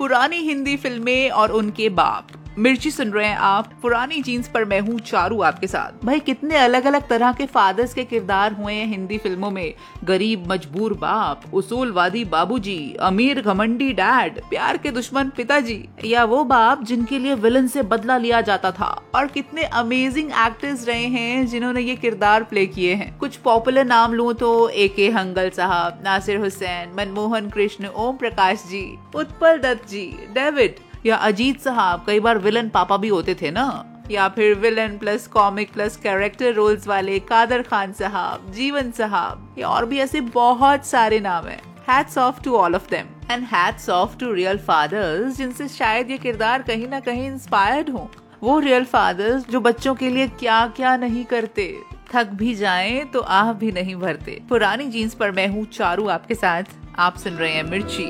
पुरानी हिंदी फिल्में और उनके बाप। मिर्ची सुन रहे हैं आप, पुरानी जीन्स पर मैं हूँ चारू आपके साथ। भाई कितने अलग अलग तरह के फादर्स के किरदार हुए हैं हिंदी फिल्मों में। गरीब मजबूर बाप, उसूलवादी बाबूजी, अमीर घमंडी डैड, प्यार के दुश्मन पिताजी, या वो बाप जिनके लिए विलन से बदला लिया जाता था। और कितने अमेजिंग एक्टर्स रहे हैं जिन्होंने ये किरदार प्ले किए हैं। कुछ पॉपुलर नाम लूं तो A.K. हंगल साहब, नासिर हुसैन, मनमोहन कृष्ण, ओम प्रकाश जी, उत्पल दत्त जी, डेविड, या अजीत साहब कई बार विलन पापा भी होते थे ना। या फिर villain plus comic plus character roles वाले कादर खान साहब, जीवन साहब, या और भी ऐसे बहुत सारे नाम हैं। Hats off to all of them and hats off to real fathers जिनसे शायद ये किरदार कहीं ना कहीं इंस्पायर्ड हो। वो रियल फादर्स जो बच्चों के लिए क्या क्या नहीं करते, थक भी जाएं तो आह भी नहीं भरते। पुरानी जीन्स पर मैं हूँ चारू आपके साथ। आप सुन रहे हैं मिर्ची।